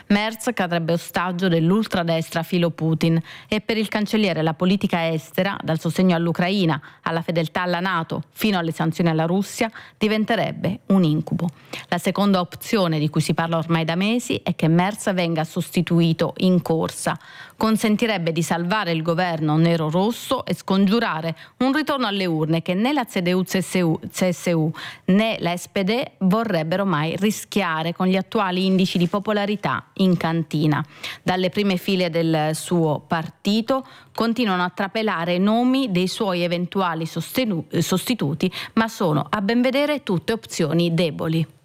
Merz cadrebbe ostaggio dell'ultradestra filo Putin e per il cancelliere la politica estera, dal sostegno all'Ucraina alla fedeltà alla NATO fino alle sanzioni alla Russia, diventerebbe un incubo. La seconda opzione di cui si parla ormai da mesi è che Merz venga sostituito in corsa. Consentirebbe di salvare il governo nero-rosso e scongiurare un ritorno alle urne che né la CDU-CSU né la SPD vorrebbero mai rischiare con gli attuali indici di popolarità in cantina. Dalle prime file del suo partito continuano a trapelare nomi dei suoi eventuali sostituti, ma sono a ben vedere tutte opzioni deboli.